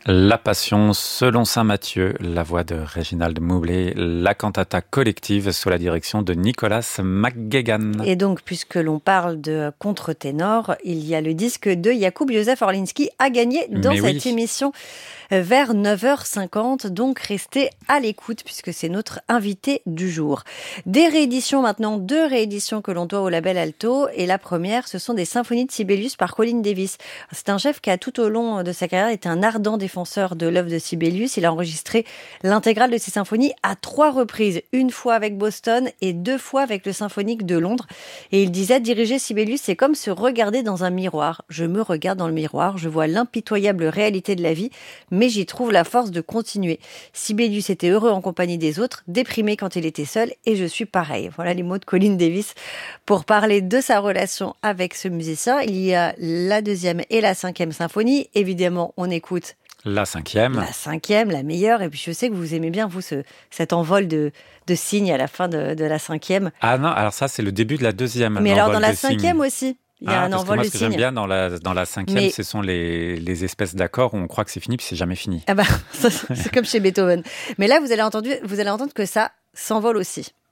La Passion selon saint Matthieu, la voix de Réginald Moublet, la cantata collective sous la direction de Nicolas McGuigan. Et donc, puisque l'on parle de contre-ténor, il y a le disque de Jakub Józef Orliński à gagner dans cette émission vers 9h50. Donc, restez à l'écoute puisque c'est notre invité du jour. Des rééditions maintenant, 2 rééditions que l'on doit au label Alto. Et la première, ce sont des symphonies de Sibelius par Colin Davis. C'est un chef qui a tout au long de sa carrière été un ardent défenseur de l'œuvre de Sibelius. Il a enregistré l'intégrale de ses symphonies à 3 reprises. Une fois avec Boston et 2 fois avec le Symphonique de Londres. Et il disait, diriger Sibelius, c'est comme se regarder dans un miroir. Je me regarde dans le miroir, je vois l'impitoyable réalité de la vie, mais j'y trouve la force de continuer. Sibelius était heureux en compagnie des autres, déprimé quand il était seul, et je suis pareil. Voilà les mots de Colin Davis pour parler de sa relation avec ce musicien. Il y a la 2e et la 5e symphonie. Évidemment, on écoute la 5e. La 5e, la meilleure. Et puis je sais que vous aimez bien, vous, cet envol de cygnes à la fin de la 5e. Ah non, alors ça, c'est le début de la 2e. Mais alors dans la 5e aussi, il y a un envol de cygne. Ce que j'aime bien dans la 5e, ce sont les espèces d'accords où on croit que c'est fini, puis c'est jamais fini. Ah bah, c'est comme chez Beethoven. Mais là, vous allez entendre que ça s'envole aussi.